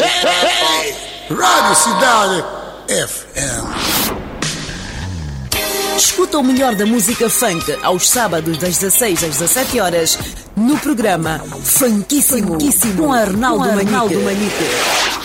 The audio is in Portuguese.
Rádio Cidade FM. Escuta o melhor da música funk aos sábados das 16 às 17 horas no programa Funkíssimo com Arnaldo Manique.